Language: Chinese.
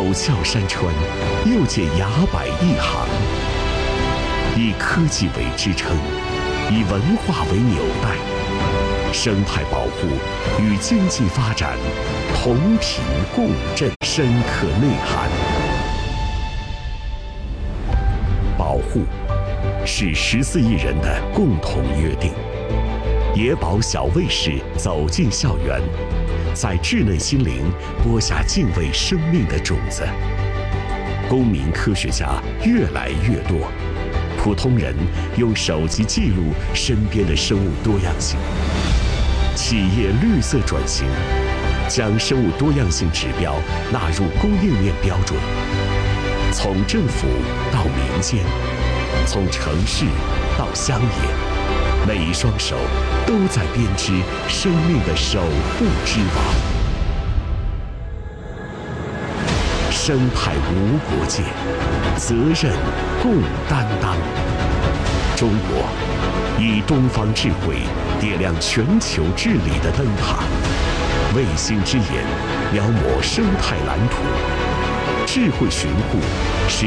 陡峭山川，又见崖柏一行。以科技为支撑，以文化为纽带，生态保护与经济发展同频共振，深刻内涵。保护是14亿人的共同约定。野保小卫士走进校园，在稚嫩心灵播下敬畏生命的种子。公民科学家越来越多，普通人用手机记录身边的生物多样性。企业绿色转型，将生物多样性指标纳入供应链标准。从政府到民间，从城市到乡野，每一双手都在编织生命的守护之网。生态无国界，责任共担当。中国以东方智慧点亮全球治理的灯塔，卫星之眼描摹生态蓝图。智慧巡护是